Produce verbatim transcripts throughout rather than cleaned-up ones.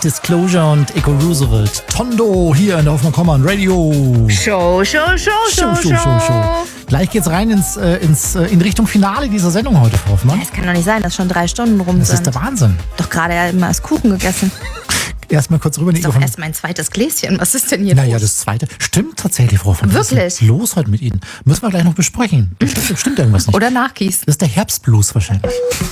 Disclosure und Echo Roosevelt. Tondo hier in der Hoffmann-Kommern Radio. Show, Show, Show, Show, Show, Show, Show. Gleich geht's rein ins, äh, ins, äh, in Richtung Finale dieser Sendung heute, Frau Hoffmann. Das kann doch nicht sein, dass schon drei Stunden rum das sind. Das ist der Wahnsinn. Doch gerade ja immer als Kuchen gegessen. Erstmal kurz rüber. Das ist doch erst mein zweites Gläschen. Was ist denn hier naja, los? das zweite. Stimmt tatsächlich, Frau Hoffmann. Wirklich? Was ist denn los heute mit Ihnen? Müssen wir gleich noch besprechen. Stimmt, stimmt irgendwas nicht. Oder nachgießen. Das ist der Herbstblues wahrscheinlich.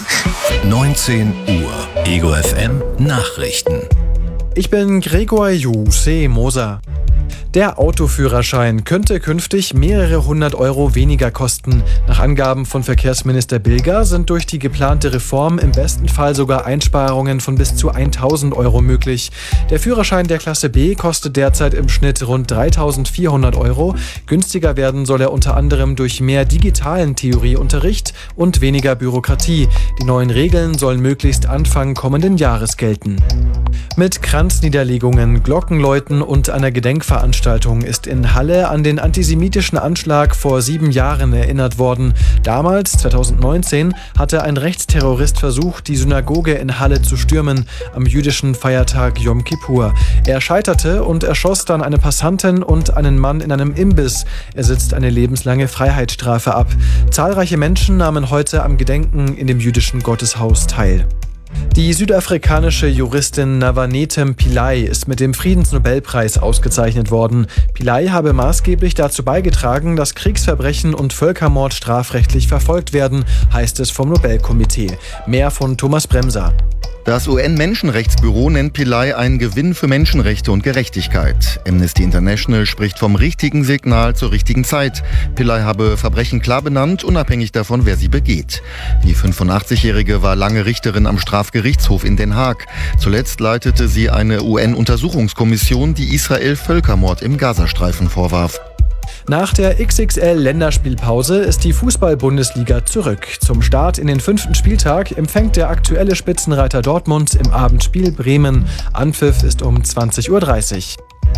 neunzehn Uhr. Ego F M Nachrichten. Ich bin Gregor Juse Moser. Der Autoführerschein könnte künftig mehrere hundert Euro weniger kosten. Nach Angaben von Verkehrsminister Bilger sind durch die geplante Reform im besten Fall sogar Einsparungen von bis zu tausend Euro möglich. Der Führerschein der Klasse B kostet derzeit im Schnitt rund dreitausendvierhundert Euro. Günstiger werden soll er unter anderem durch mehr digitalen Theorieunterricht und weniger Bürokratie. Die neuen Regeln sollen möglichst Anfang kommenden Jahres gelten. Mit Kranzniederlegungen, Glockenläuten und einer Gedenkveranstaltung ist in Halle an den antisemitischen Anschlag vor sieben Jahren erinnert worden. Damals, zweitausendneunzehn, hatte ein Rechtsterrorist versucht, die Synagoge in Halle zu stürmen, am jüdischen Feiertag Yom Kippur. Er scheiterte und erschoss dann eine Passantin und einen Mann in einem Imbiss. Er sitzt eine lebenslange Freiheitsstrafe ab. Zahlreiche Menschen nahmen heute am Gedenken in dem jüdischen Gotteshaus teil. Die südafrikanische Juristin Navanetem Pillay ist mit dem Friedensnobelpreis ausgezeichnet worden. Pillay habe maßgeblich dazu beigetragen, dass Kriegsverbrechen und Völkermord strafrechtlich verfolgt werden, heißt es vom Nobelkomitee. Mehr von Thomas Bremser. Das U N-Menschenrechtsbüro nennt Pillay einen Gewinn für Menschenrechte und Gerechtigkeit. Amnesty International spricht vom richtigen Signal zur richtigen Zeit. Pillay habe Verbrechen klar benannt, unabhängig davon, wer sie begeht. Die fünfundachtzigjährige war lange Richterin am Strafgerichtshof in Den Haag. Zuletzt leitete sie eine U N-Untersuchungskommission, die Israel Völkermord im Gazastreifen vorwarf. Nach der X X L-Länderspielpause ist die Fußball-Bundesliga zurück. Zum Start in den fünften Spieltag empfängt der aktuelle Spitzenreiter Dortmund im Abendspiel Bremen. Anpfiff ist um zwanzig Uhr dreißig.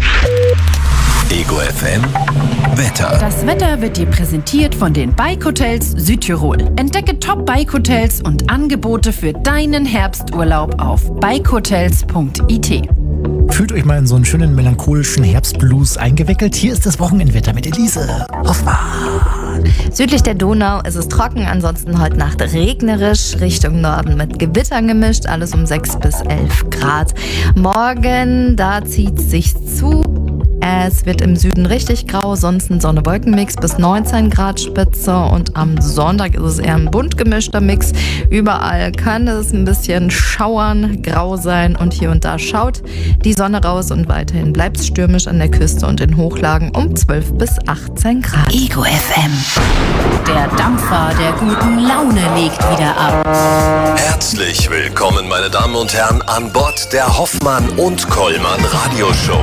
Ego F M Wetter. Das Wetter wird dir präsentiert von den Bike Hotels Südtirol. Entdecke Top Bike Hotels und Angebote für deinen Herbsturlaub auf bike hotels punkt i t. Fühlt euch mal in so einen schönen melancholischen Herbstblues eingewickelt. Hier ist das Wochenendwetter mit Elise Hoffmann. Südlich der Donau ist es trocken, ansonsten heute Nacht regnerisch, Richtung Norden mit Gewittern gemischt, alles um sechs bis elf Grad. Morgen, da zieht es sich zu. Es wird im Süden richtig grau, sonst ein Sonne-Wolken-Mix bis neunzehn Grad Spitze und am Sonntag ist es eher ein bunt gemischter Mix. Überall kann es ein bisschen schauern, grau sein und hier und da schaut die Sonne raus und weiterhin bleibt es stürmisch an der Küste und in Hochlagen um zwölf bis achtzehn Grad. Ego F M. Der Dampfer der guten Laune legt wieder ab. Herzlich willkommen, meine Damen und Herren, an Bord der Hoffmann und Kollmann Radioshow.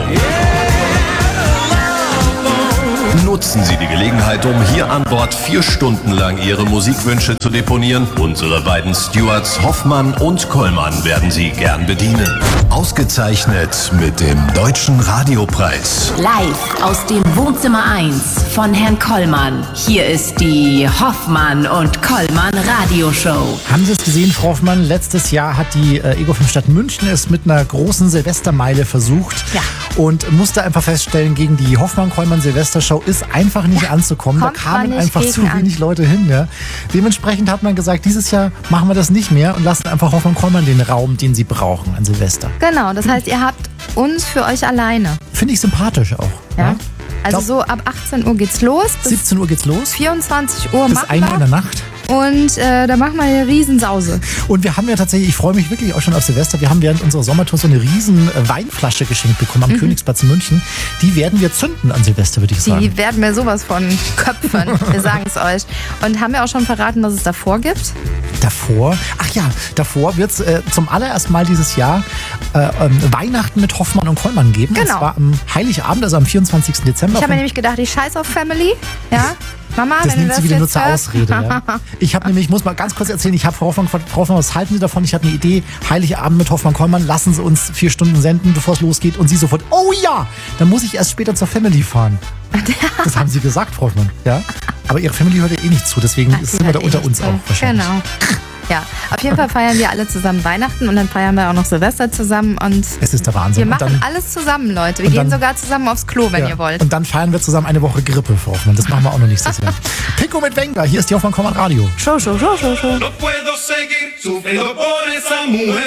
Nutzen Sie die Gelegenheit, um hier an Bord vier Stunden lang Ihre Musikwünsche zu deponieren. Unsere beiden Stewards Hoffmann und Kollmann werden Sie gern bedienen. Ausgezeichnet mit dem Deutschen Radiopreis. Live aus dem Wohnzimmer eins von Herrn Kollmann. Hier ist die Hoffmann und Kollmann Radioshow. Haben Sie es gesehen, Frau Hoffmann? Letztes Jahr hat die äh, Ego fünf Stadt München es mit einer großen Silvestermeile versucht. Ja. Und musste einfach feststellen, gegen die Hoffmann-Kollmann-Silvestershow ist einfach nicht ja, anzukommen. Da kamen einfach zu wenig an. Leute hin. Ja. Dementsprechend hat man gesagt, dieses Jahr machen wir das nicht mehr und lassen einfach Hoffmann-Kollmann den Raum, den sie brauchen an Silvester. Genau, das heißt, ihr habt uns für euch alleine. Finde ich sympathisch auch. Ja. Ja. Also Glaub, so ab achtzehn Uhr geht's los. Bis siebzehn Uhr geht's los. vierundzwanzig Uhr bis machen ein Uhr wir. in der Nacht. Und äh, da machen wir eine Riesensause. Und wir haben ja tatsächlich, ich freue mich wirklich auch schon auf Silvester, wir haben während unserer Sommertour so eine riesen Weinflasche geschenkt bekommen am mhm. Königsplatz in München. Die werden wir zünden an Silvester, würde ich sagen. Die werden wir sowas von köpfen, wir sagen es euch. Und haben wir auch schon verraten, was es davor gibt? Davor? Ach ja, davor wird es äh, zum allerersten Mal dieses Jahr äh, ähm, Weihnachten mit Hoffmann und Kollmann geben. Genau. Und zwar am Heiligabend, also am vierundzwanzigsten Dezember. Ich habe mir nämlich gedacht, ich scheiß auf Family, ja. Mama, das wenn nimmt du sie das wieder nur jetzt zur hörst. Ausrede. Ja. Ich habe nämlich, ich muss mal ganz kurz erzählen, ich habe Frau Hoffmann gefragt, Frau Hoffmann, was halten Sie davon? Ich habe eine Idee, Heiligabend mit Hoffmann Kollmann, lassen Sie uns vier Stunden senden, bevor es losgeht. Und sie sofort, oh ja, dann muss ich erst später zur Family fahren. Das haben Sie gesagt, Frau Hoffmann. Ja? Aber Ihre Family hört ja eh nicht zu, deswegen Ach, sind wir da unter uns zu. auch wahrscheinlich. Genau. Ja, auf jeden Fall feiern wir alle zusammen Weihnachten und dann feiern wir auch noch Silvester zusammen. Und es ist der Wahnsinn. Wir machen dann, alles zusammen, Leute. Wir gehen dann, sogar zusammen aufs Klo, wenn ja, ihr wollt. Und dann feiern wir zusammen eine Woche Grippe, Frau Hoffmann. Das machen wir auch noch nächstes Jahr. Pico mit Wenger, hier ist die Hoffmann-Kollmann Radio. Show, show, show, show, show.